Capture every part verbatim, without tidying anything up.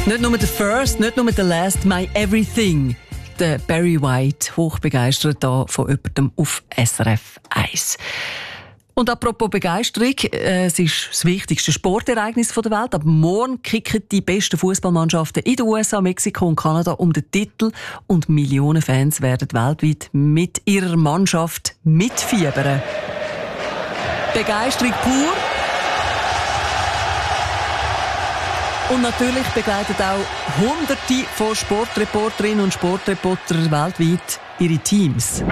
Nicht nur der First, nicht nur der Last, my everything. Der Barry White, hochbegeistert hier von jemandem auf S R F eins. Und apropos Begeisterung, äh, es ist das wichtigste Sportereignis der Welt. Aber morgen kicken die besten Fußballmannschaften in den U S A, Mexiko und Kanada um den Titel. Und Millionen Fans werden weltweit mit ihrer Mannschaft mitfiebern. Begeisterung pur. Und natürlich begleiten auch Hunderte von Sportreporterinnen und Sportreportern weltweit ihre Teams.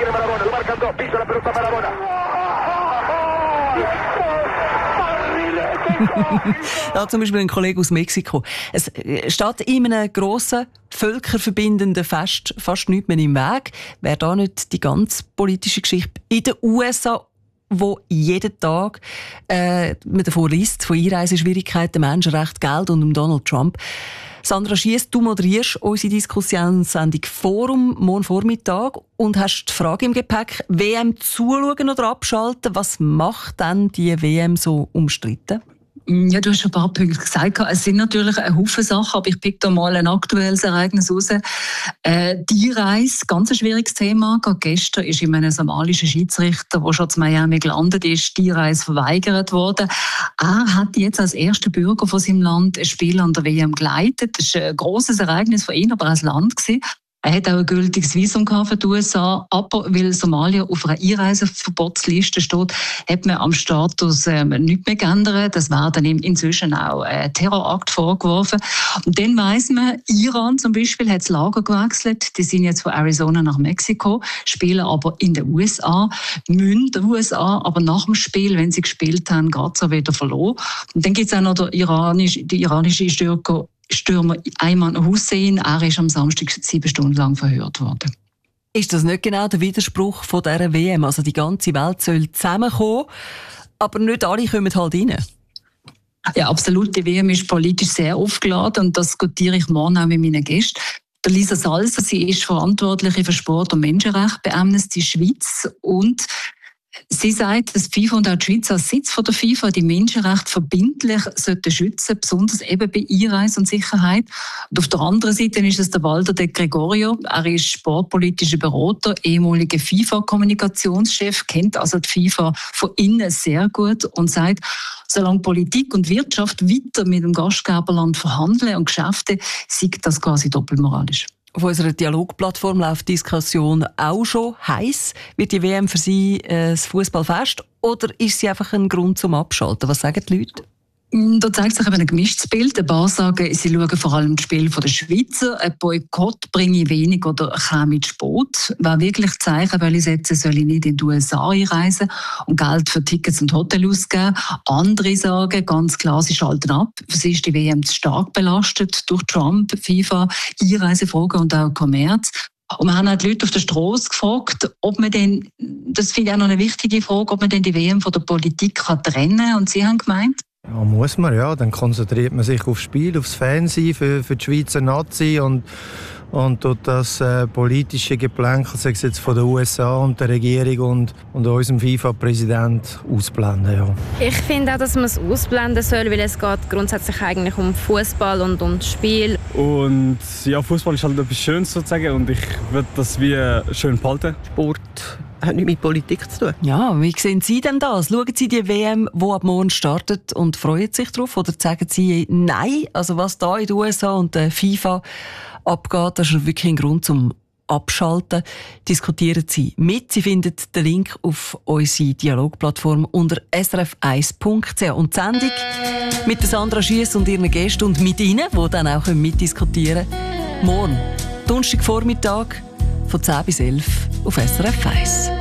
Da zum Beispiel ein Kollege aus Mexiko. Es steht in einem grossen, völkerverbindenden Fest fast nichts mehr im Weg. Wäre da nicht die ganze politische Geschichte in den U S A, wo jeden Tag äh, man davon liest, von Einreiseschwierigkeiten, Menschenrechten, Geld und um Donald Trump. Sandra Schiess, du moderierst unsere Diskussionssendung Forum morgen Vormittag und hast die Frage im Gepäck, W M zuschauen oder abschalten? Was macht denn die W M so umstritten? Ja, du hast schon ein paar Punkte gesagt. Es sind natürlich ein Haufen Sachen, aber ich pick da mal ein aktuelles Ereignis raus. Äh, die Reise, ganz ein schwieriges Thema. Gerade gestern ist in einem somalischen Schiedsrichter, der schon zu Miami gelandet ist, die Reise verweigert worden. Er hat jetzt als erster Bürger von seinem Land ein Spiel an der W M geleitet. Das war ein grosses Ereignis für ihn, aber als Land gewesen. Er hat auch ein gültiges Visum für die U S A, aber weil Somalia auf einer Einreiseverbotsliste steht, hat man am Status ähm, nichts mehr geändert. Das werden ihm inzwischen auch ein Terrorakt vorgeworfen. Und dann weiss man, Iran zum Beispiel hat das Lager gewechselt. Die sind jetzt von Arizona nach Mexiko, spielen aber in den U S A, müssen den U S A, aber nach dem Spiel, wenn sie gespielt haben, geht es auch wieder verloren. Und dann gibt es auch noch der iranische, die iranische Stürker, Stürmer Ayman Hussein, er ist am Samstag sieben Stunden lang verhört worden. Ist das nicht genau der Widerspruch von dieser W M? Also die ganze Welt soll zusammenkommen, aber nicht alle kommen halt rein. Ja, absolut. Die W M ist politisch sehr aufgeladen und das diskutiere ich morgen auch mit meinen Gästen. Der Lisa Salser, sie ist Verantwortliche für Sport und Menschenrechte bei Amnesty Schweiz und sie sagt, dass FIFA und auch die Schweiz als Sitz von der FIFA die Menschenrechte verbindlich sollten schützen, besonders eben bei Einreise und Sicherheit. Und auf der anderen Seite ist es der Walter De Gregorio. Er ist sportpolitischer Berater, ehemaliger FIFA-Kommunikationschef, kennt also die FIFA von innen sehr gut und sagt, solange Politik und Wirtschaft weiter mit dem Gastgeberland verhandeln und Geschäfte, sieht das quasi doppelmoralisch. Auf unserer Dialogplattform läuft die Diskussion auch schon heiß. Wird die W M für Sie äh, das Fußballfest oder ist sie einfach ein Grund zum Abschalten? Was sagen die Leute? Da zeigt sich eben ein gemischtes Bild. Ein paar sagen, sie schauen vor allem das Spiel der Schweizer. Ein Boykott bringe wenig oder käme zu spät. Wer wirklich Zeichen will setzen, soll nicht in die U S A einreisen und Geld für Tickets und Hotel ausgeben. Andere sagen ganz klar, sie schalten ab. Für sie ist die W M zu stark belastet durch Trump, FIFA, Einreisefragen und auch Kommerz. Und wir haben auch die Leute auf der Straße gefragt, ob man denn, das finde ich auch noch eine wichtige Frage, ob man denn die W M von der Politik kann trennen kann. Und sie haben gemeint, ja, muss man, ja. Dann konzentriert man sich aufs Spiel, aufs Fernsehen für, für die Schweizer Nazi und, und tut das äh, politische Geplänkel, sei es jetzt von der U S A und der Regierung und, und unserem FIFA-Präsident ausblenden. Ja. Ich finde auch, dass man es ausblenden soll, weil es geht grundsätzlich eigentlich um Fußball und um das Spiel. Und ja, Fußball ist halt etwas Schönes sozusagen und ich würde das wie schön behalten. Sport hat nichts mit Politik zu tun. Ja, wie sehen Sie denn das? Schauen Sie die W M, die ab morgen startet und freuen sich darauf? Oder sagen Sie nein? Also was da in den U S A und der FIFA abgeht, das ist wirklich ein Grund zum Abschalten. Diskutieren Sie mit. Sie finden den Link auf unsere Dialogplattform unter s r f eins punkt c h. Und die Sendung mit Sandra Schiess und ihren Gästen und mit Ihnen, die dann auch mitdiskutieren können, morgen, Donnerstagvormittag, von zehn bis elf auf S R F eins.